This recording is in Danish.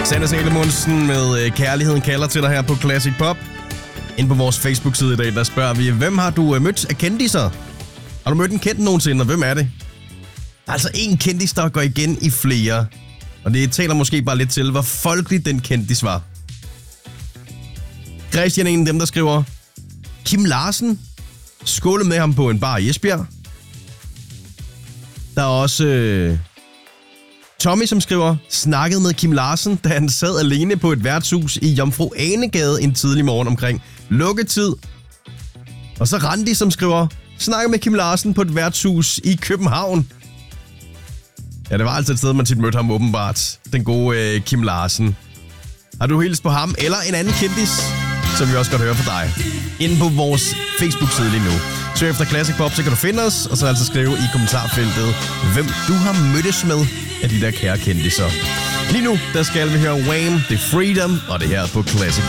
Sanne Salomonsen med Kærligheden kalder til dig her på Classic Pop. Inde på vores Facebook-side i dag, der spørger vi, hvem har du mødt af kendiser? Har du mødt en kendt nogensinde, og hvem er det? Der er altså en kendis, der går igen i flere. Og det taler måske bare lidt til, hvor folkelig den kendis var. Christian er en af dem, der skriver, Kim Larsen, skålet med ham på en bar i Esbjerg. Der er også Tommy, som skriver, snakkede med Kim Larsen, da han sad alene på et værtshus i Jomfru Anegade en tidlig morgen omkring lukketid. Og så Randi, som skriver, snakkede med Kim Larsen på et værtshus i København. Ja, det var altså et sted, man tit mødte ham åbenbart. Den gode Kim Larsen. Har du hilst på ham eller en anden kendis, som vi også godt høre fra dig? Inde på vores Facebook-side lige nu. Søg efter Classic Pop, så kan du finde os, og så altså skrive i kommentarfeltet, hvem du har mødtes med af de der kære kendiser. Lige nu, der skal vi høre Wham! The Freedom, og det her på Classic